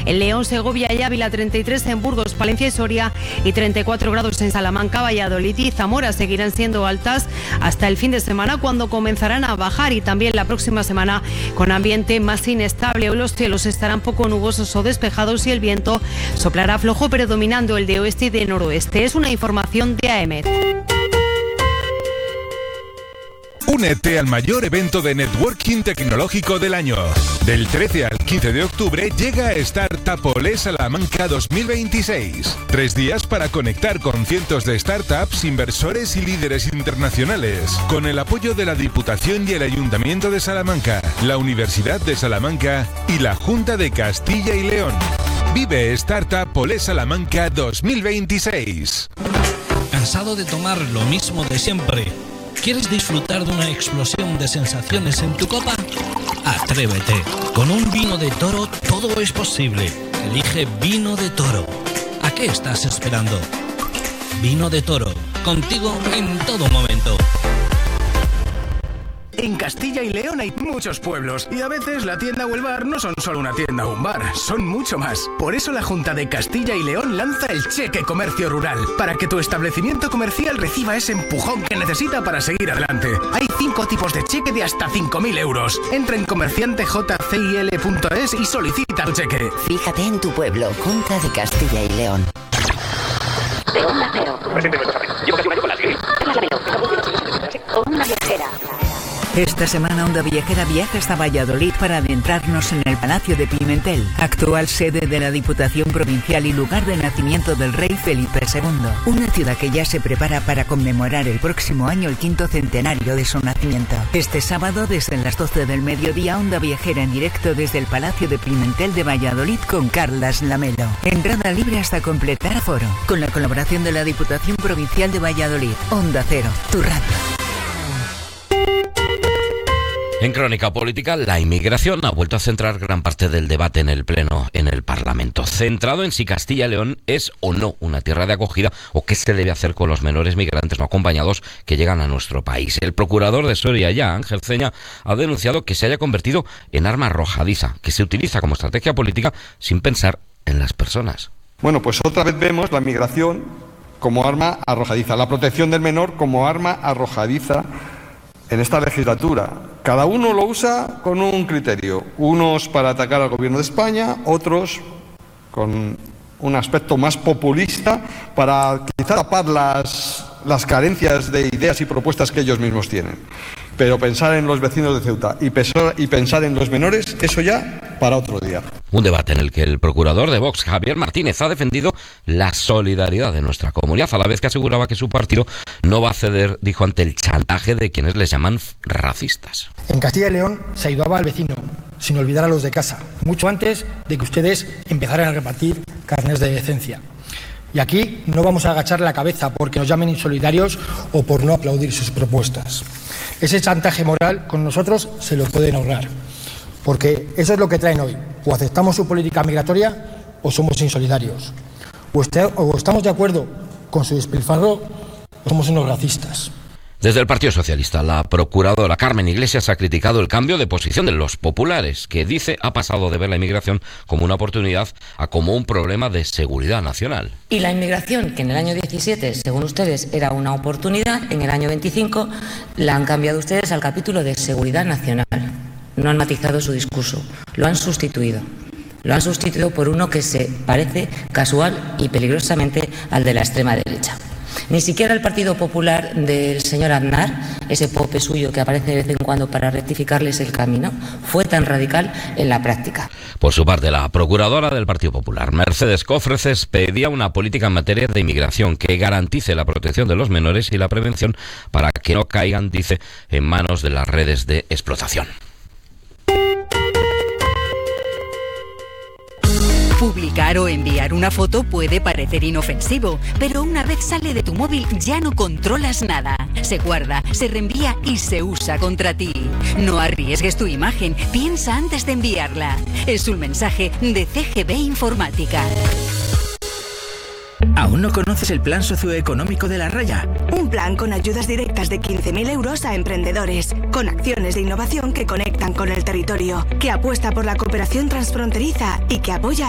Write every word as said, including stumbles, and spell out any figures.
en León, Segovia y Ávila, treinta y tres en Burgos, Palencia y Soria y treinta y cuatro grados en Salamanca, Valladolid y Zamora. Seguirán siendo altas hasta el fin de semana, cuando comenzarán a bajar, y también la próxima semana con ambiente más inestable. Hoy los cielos estarán poco nubosos o despejados y el viento soplará flojo, predominando el de oeste y de noroeste. Es una información de A E M E D. Únete al mayor evento de networking tecnológico del año. Del trece al quince de octubre llega Startup Olé Salamanca dos mil veintiséis. Tres días para conectar con cientos de startups, inversores y líderes internacionales. Con el apoyo de la Diputación y el Ayuntamiento de Salamanca, la Universidad de Salamanca y la Junta de Castilla y León. Vive Startup Olé Salamanca dos mil veintiséis. ¿Cansado de tomar lo mismo de siempre? ¿Quieres disfrutar de una explosión de sensaciones en tu copa? Atrévete. Con un vino de Toro todo es posible. Elige Vino de Toro. ¿A qué estás esperando? Vino de Toro. Contigo en todo momento. En Castilla y León hay muchos pueblos y a veces la tienda o el bar no son solo una tienda o un bar, son mucho más. Por eso la Junta de Castilla y León lanza el Cheque Comercio Rural, para que tu establecimiento comercial reciba ese empujón que necesita para seguir adelante. Hay cinco tipos de cheque de hasta cinco mil euros. Entra en comerciante j c i l punto es y solicita tu cheque. Fíjate en tu pueblo, Junta de Castilla y León. De Onda Cero. Presente nuestro amigo. Llevo casi un año con la Siri. Onda Viajera. Esta semana Onda Viajera viaja hasta Valladolid para adentrarnos en el Palacio de Pimentel, actual sede de la Diputación Provincial y lugar de nacimiento del rey Felipe segundo. Una ciudad que ya se prepara para conmemorar el próximo año el quinto centenario de su nacimiento. Este sábado, desde las doce del mediodía, Onda Viajera en directo desde el Palacio de Pimentel de Valladolid con Carlas Lamelo. Entrada libre hasta completar aforo. Con la colaboración de la Diputación Provincial de Valladolid. Onda Cero, tu radio. En Crónica Política, la inmigración ha vuelto a centrar gran parte del debate en el Pleno, en el Parlamento, centrado en si Castilla y León es o no una tierra de acogida o qué se debe hacer con los menores migrantes no acompañados que llegan a nuestro país. El procurador de Soria ya, Ángel Ceña, ha denunciado que se haya convertido en arma arrojadiza, que se utiliza como estrategia política sin pensar en las personas. Bueno, pues otra vez vemos la migración como arma arrojadiza, la protección del menor como arma arrojadiza en esta legislatura. Cada uno lo usa con un criterio, unos para atacar al gobierno de España, otros con un aspecto más populista para quizá tapar las, las carencias de ideas y propuestas que ellos mismos tienen. Pero pensar en los vecinos de Ceuta y pensar, y pensar en los menores, eso ya para otro día. Un debate en el que el procurador de Vox, Javier Martínez, ha defendido la solidaridad de nuestra comunidad, a la vez que aseguraba que su partido no va a ceder, dijo, ante el chantaje de quienes les llaman racistas. En Castilla y León se ayudaba al vecino, sin olvidar a los de casa, mucho antes de que ustedes empezaran a repartir carnés de decencia. Y aquí no vamos a agachar la cabeza porque nos llamen insolidarios o por no aplaudir sus propuestas. Ese chantaje moral con nosotros se lo pueden ahorrar, porque eso es lo que traen hoy. O aceptamos su política migratoria o somos insolidarios. O, usted, o estamos de acuerdo con su despilfarro o somos unos racistas. Desde el Partido Socialista, la procuradora Carmen Iglesias ha criticado el cambio de posición de los populares, que dice ha pasado de ver la inmigración como una oportunidad a como un problema de seguridad nacional. Y la inmigración, que en el año diecisiete, según ustedes, era una oportunidad, en el año veinticinco la han cambiado ustedes al capítulo de seguridad nacional. No han matizado su discurso, lo han sustituido. Lo han sustituido por uno que se parece casual y peligrosamente al de la extrema derecha. Ni siquiera el Partido Popular del señor Aznar, ese pope suyo que aparece de vez en cuando para rectificarles el camino, fue tan radical en la práctica. Por su parte, la procuradora del Partido Popular, Mercedes Cofreces, pedía una política en materia de inmigración que garantice la protección de los menores y la prevención para que no caigan, dice, en manos de las redes de explotación. Publicar o enviar una foto puede parecer inofensivo, pero una vez sale de tu móvil ya no controlas nada. Se guarda, se reenvía y se usa contra ti. No arriesgues tu imagen, piensa antes de enviarla. Es un mensaje de C G B Informática. ¿Aún no conoces el plan socioeconómico de La Raya? Un plan con ayudas directas de quince mil euros a emprendedores, con acciones de innovación que conectan con el territorio, que apuesta por la cooperación transfronteriza y que apoya